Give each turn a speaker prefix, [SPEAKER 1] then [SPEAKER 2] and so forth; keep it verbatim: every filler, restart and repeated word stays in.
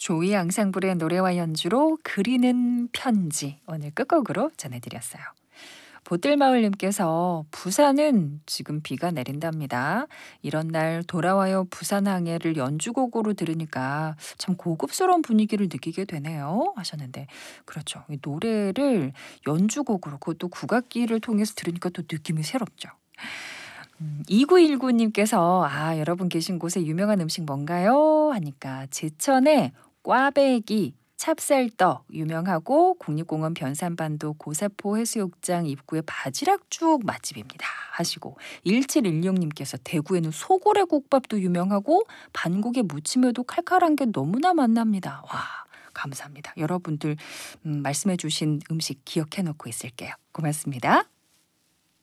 [SPEAKER 1] 조이 앙상블의 노래와 연주로 그리는 편지 오늘 끝곡으로 전해드렸어요. 보뜰마을님께서 부산은 지금 비가 내린답니다. 이런 날 돌아와요 부산항해를 연주곡으로 들으니까 참 고급스러운 분위기를 느끼게 되네요 하셨는데 그렇죠. 이 노래를 연주곡으로 그것도 국악기를 통해서 들으니까 또 느낌이 새롭죠. 음, 이구일구님께서 아 여러분 계신 곳에 유명한 음식 뭔가요? 하니까 제천의 꽈배기 찹쌀떡 유명하고 국립공원 변산반도 고사포 해수욕장 입구의 바지락죽 맛집입니다 하시고 일칠일육님께서 대구에는 소고래국밥도 유명하고 반국에 무침에도 칼칼한 게 너무나 맛납니다. 와 감사합니다. 여러분들 음, 말씀해 주신 음식 기억해 놓고 있을게요. 고맙습니다.